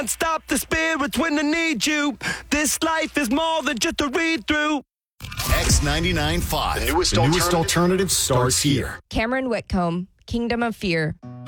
Stop the spirits when I need you. This life is more than just a read-through. X99.5. The newest alternative starts here. Cameron Whitcomb, Kingdom of Fear.